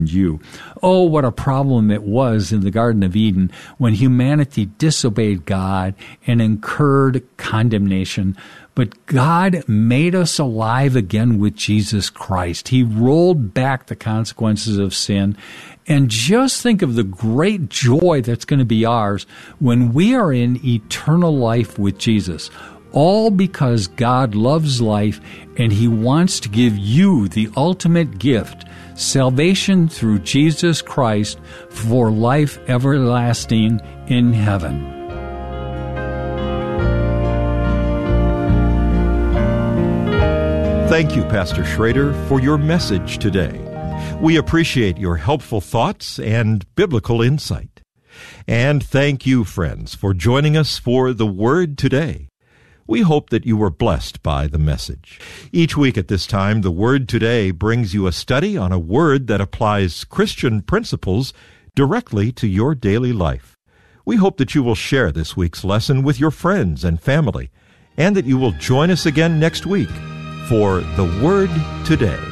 you. Oh, what a problem it was in the Garden of Eden when humanity disobeyed God and incurred condemnation. But God made us alive again with Jesus Christ. He rolled back the consequences of sin. And just think of the great joy that's going to be ours when we are in eternal life with Jesus. All because God loves life and He wants to give you the ultimate gift, salvation through Jesus Christ for life everlasting in heaven. Thank you, Pastor Schrader, for your message today. We appreciate your helpful thoughts and biblical insight. And thank you, friends, for joining us for The Word Today. We hope that you were blessed by the message. Each week at this time, The Word Today brings you a study on a word that applies Christian principles directly to your daily life. We hope that you will share this week's lesson with your friends and family, and that you will join us again next week for The Word Today.